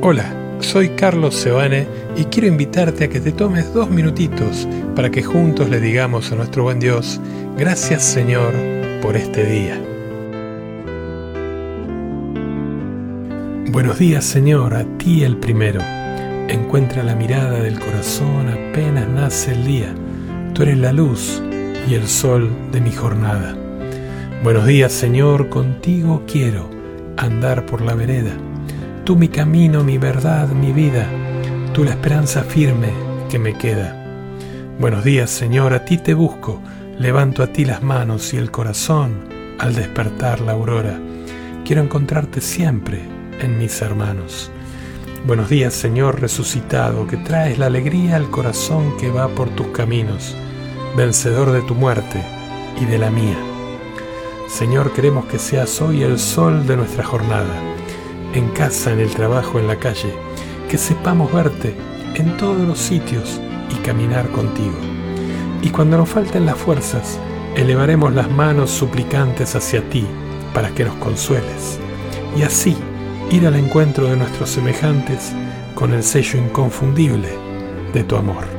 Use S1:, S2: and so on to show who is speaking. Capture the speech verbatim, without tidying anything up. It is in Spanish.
S1: Hola, soy Carlos Sebane y quiero invitarte a que te tomes dos minutitos para que juntos le digamos a nuestro buen Dios, gracias Señor por este día. Buenos días Señor, a ti el primero. Encuentra la mirada del corazón apenas nace el día. Tú eres la luz y el sol de mi jornada. Buenos días Señor, contigo quiero andar por la vereda. Tú mi camino, mi verdad, mi vida, tú la esperanza firme que me queda. Buenos días, Señor, a ti te busco, levanto a ti las manos y el corazón al despertar la aurora. Quiero encontrarte siempre en mis hermanos. Buenos días, Señor resucitado, que traes la alegría al corazón que va por tus caminos, vencedor de tu muerte y de la mía. Señor, queremos que seas hoy el sol de nuestra jornada. En casa, en el trabajo, en la calle, que sepamos verte en todos los sitios y caminar contigo. Y cuando nos falten las fuerzas, elevaremos las manos suplicantes hacia ti para que nos consueles. Y así, ir al encuentro de nuestros semejantes con el sello inconfundible de tu amor.